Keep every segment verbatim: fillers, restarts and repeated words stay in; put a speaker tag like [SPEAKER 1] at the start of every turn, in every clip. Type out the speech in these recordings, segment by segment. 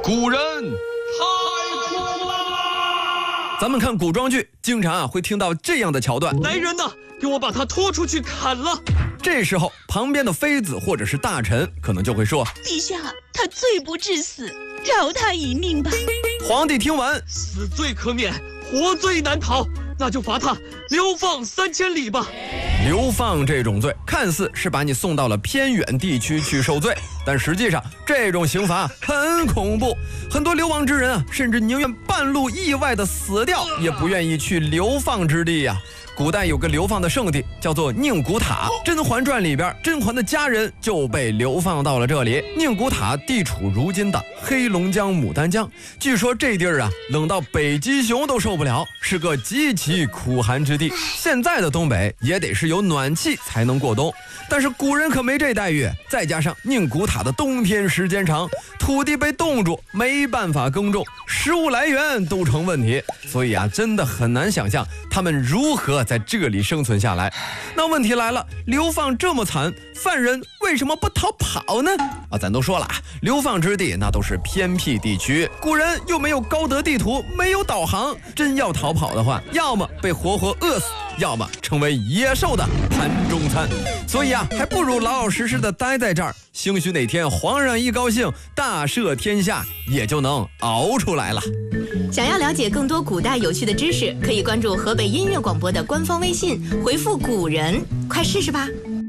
[SPEAKER 1] 古人太苦啦！
[SPEAKER 2] 咱们看古装剧，经常啊会听到这样的桥段：
[SPEAKER 3] 来人呐，给我把他拖出去砍了！
[SPEAKER 2] 这时候，旁边的妃子或者是大臣可能就会说：
[SPEAKER 4] 陛下，他罪不至死，饶他一命吧。
[SPEAKER 2] 皇帝听完，
[SPEAKER 3] 死罪可免，活罪难逃，那就罚他流放三千里吧。
[SPEAKER 2] 流放这种罪，看似是把你送到了偏远地区去受罪，但实际上这种刑罚很恐怖。很多流亡之人啊，甚至宁愿半路意外的死掉，也不愿意去流放之地呀、啊。古代有个流放的圣地叫做宁古塔，《甄嬛传》里边甄嬛的家人就被流放到了这里。宁古塔地处如今的黑龙江牡丹江，据说这地儿啊冷到北极熊都受不了，是个极其苦寒之地。现在的东北也得是有暖气才能过冬，但是古人可没这待遇，再加上宁古塔的冬天时间长，土地被冻住，没办法耕种，食物来源都成问题，所以啊真的很难想象他们如何在这里生存下来。那问题来了，流放这么惨，犯人为什么不逃跑呢？啊，咱都说了啊，流放之地那都是偏僻地区，古人又没有高德地图，没有导航，真要逃跑的话，要么被活活饿死，要么成为野兽的盘中餐。所以啊，还不如老老实实的待在这儿，兴许哪天皇上一高兴，大赦天下，也就能熬出来了。
[SPEAKER 5] 想要了解更多古代有趣的知识，可以关注河北音乐广播的官方微信，回复古人，快试试吧。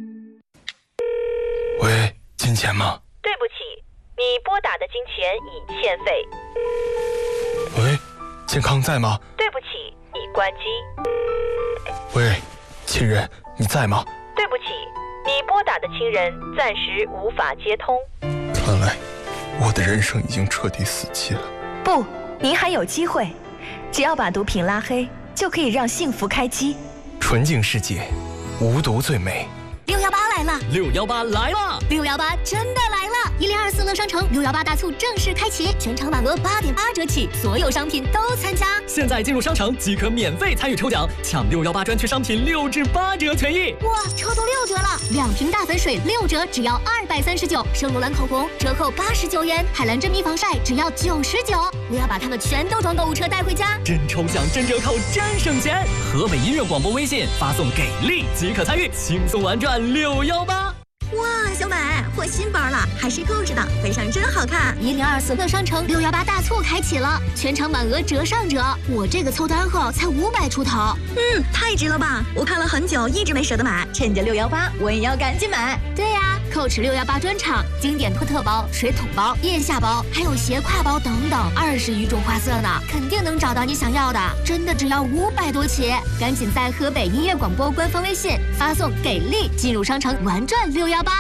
[SPEAKER 1] 喂，金钱吗？
[SPEAKER 6] 对不起，你拨打的金钱已欠费。
[SPEAKER 1] 喂，健康在吗？
[SPEAKER 6] 对不起，已关机。
[SPEAKER 1] 喂，亲人，你在吗？
[SPEAKER 6] 对不起，你拨打的亲人暂时无法接通。
[SPEAKER 1] 看来我的人生已经彻底死期了。
[SPEAKER 6] 不，您还有机会，只要把毒品拉黑，就可以让幸福开机。
[SPEAKER 1] 纯净世界，无毒最美。
[SPEAKER 7] 六幺八来了，
[SPEAKER 3] 六幺八来了，
[SPEAKER 7] 六幺八真的来了！一零二四乐商城六幺八大促正式开启，全场满额八点八折起，所有商品都参加。
[SPEAKER 3] 现在进入商城即可免费参与抽奖，抢六幺八专区商品六至八折权益。
[SPEAKER 7] 哇，抽到六折了！两瓶大粉水六折，只要二百三十九；圣罗兰口红折扣八十九元；海蓝珍妮防晒只要九十九。我要把它们全都装购物车带回家。
[SPEAKER 3] 真抽奖，真折扣，真省钱！河北音乐广播微信发送给力即可参与，轻松玩转六幺八。
[SPEAKER 7] 哇，小美，换新包了，还是购置的，背上真好看。一零二四乐商城六幺八大促开启了，全场满额折上折。我这个凑单后才五百出头，
[SPEAKER 8] 嗯，太值了吧！我看了很久，一直没舍得买，趁着六幺八，我也要赶紧买。
[SPEAKER 7] 对呀、啊，蔻驰六幺八专场，经典托特包、水桶包、腋下包，还有斜挎包等等，二十余种花色呢，肯定能找到你想要的。真的只要五百多起，赶紧在河北音乐广播官方微信发送“给力”进入商城玩转六幺八。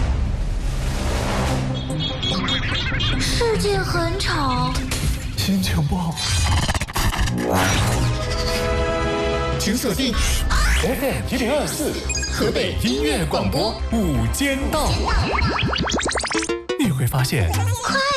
[SPEAKER 7] 世界很吵，
[SPEAKER 1] 心情不好，
[SPEAKER 9] 请锁定 F M 一零二四河北音乐广播午间档，你会发现。